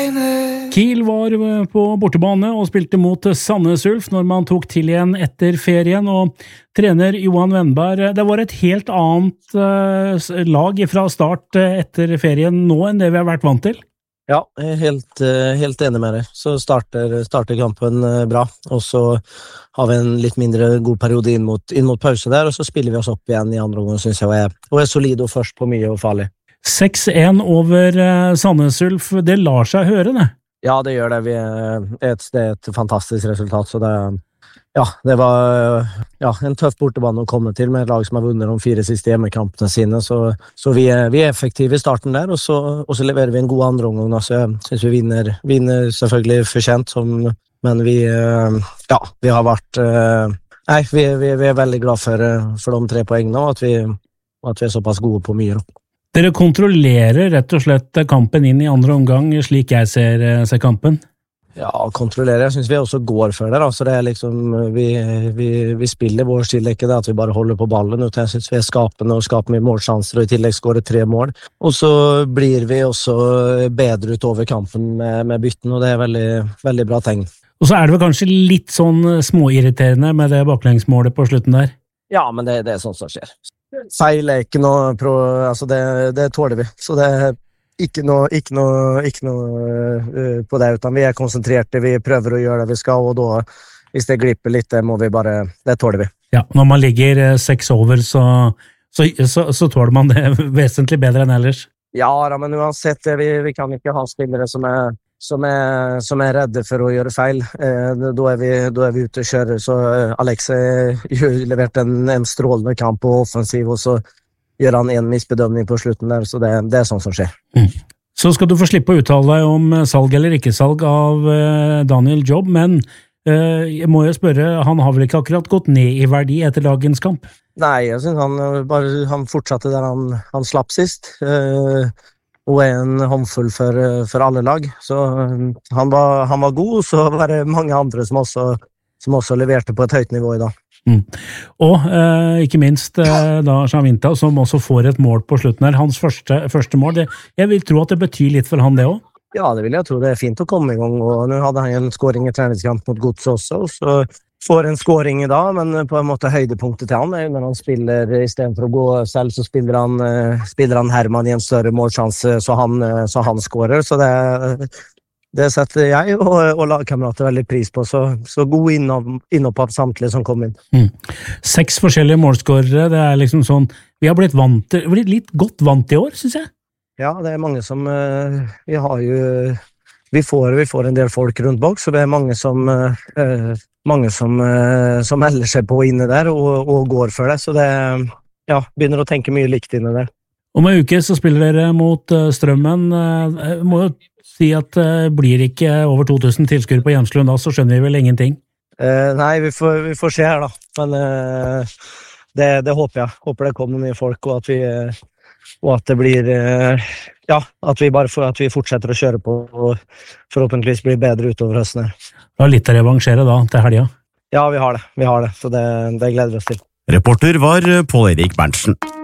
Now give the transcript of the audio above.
Kiel var på bortebane og spilte mot Sandnes Ulf når man tok til igjen etter ferien, og trener Johan Wennberg, det var et helt annet lag fra start etter ferien nå enn det vi har vært vant til. Ja, helt enig med deg. Så starter kampen bra, og så har vi en litt mindre god periode inn mot pause der, og så spiller vi oss opp igjen i andre omgang, synes jeg, og er solid og først på mye og farlig. 6-1 over Sandnes Ulf, det lar seg høre, det? Ja, det gjør det. Det er et fantastisk resultat, så det var en tøff bortebane å komme til med et lag som har vunnet de 4 siste hjemmekampene sine, så vi er effektive i starten der, og så leverer vi en god andre omgang, så jeg synes vi vinner selvfølgelig fortjent, men vi har vært vi er veldig glad for de 3 poengene, og at vi er såpass gode på mye. Dere kontrollerer rett og slett kampen inn i andre omgang, slik jeg ser kampen? Ja, kontrollerer. Jeg synes vi også går for det, så det er liksom, vi spiller vår stil, ikke det at vi bare holder på ballen, utan jeg synes vi er skapende og skaper mye målsjanser, og i tillegg skårer 3 mål. Og så blir vi også bedre utover kampen med bytten, og det er veldig, veldig bra tegn. Og så er det vel kanskje litt sånn småirriterende med det baklengsmålet på slutten der? Ja, men det er sånt som skjer. Feil er ikke noe det tåler vi, så det er ikke noe på det, utan vi er konsentrerte, vi prøver å gjøre det vi skal, og da, hvis det glipper litt, det tåler vi. Ja, når man ligger 6 over, så tåler man det vesentlig bedre enn ellers. Ja, men uansett, vi kan ikke ha spillere som er redde for å gjøre feil. Da er vi ute og kjører, så Alex har levert en strålende kamp på offensiv, og så gjør han en misbedømning på slutten der, så det er sånt som skjer. Så skal du få slippe å uttale deg om salg eller ikke salg av Daniel Jobb, men jeg må jo spørre, han har vel ikke akkurat gått ned i verdi etter dagens kamp? Nei, jeg synes han fortsatte der han slapp sist, og er en håndfull for alle lag, så han var god, så var det mange andre som også leverte på et høyt nivå i dag. Og ikke minst da Chavinta, som også får et mål på slutten her, hans første mål, jeg vil tro at det betyr litt for han det også? Ja, det vil jeg tro, det er fint å komme i gang, og nå hadde han en scoring i treningskamp mot Gods også, så får en scoring i dag, men på en måte høydepunktet til han når han spiller, i stedet for å gå selv, så spiller han Herman i en større målsjanse, så han scorer, så det setter jeg og lagkamerater veldig pris på, så god innopp av samtlige som kom inn. 6 forskjellige målskårere, det er liksom sånn, vi har blitt litt godt vant i år, synes jeg. Ja, det er mange som, vi får en del folk rundt bak, så det er mange som melder seg på inne der og går for det, så det begynner å tenke mye likt inne der. Om en uke så spiller dere mot Strømmen. Må jo si at det blir ikke over 2000 tilskuere på Hjemslund da, så skjønner vi vel ingenting? Nei, vi får se her da, men det håper jeg. Håper det kommer mye folk, og at det blir at vi fortsetter å kjøre på og forhåpentligvis blir bedre utover høsten. Du har litt å revansjere da, til helga? Ja, vi har det, så det gleder vi oss til. Reporter var Pål Erik Berntsen.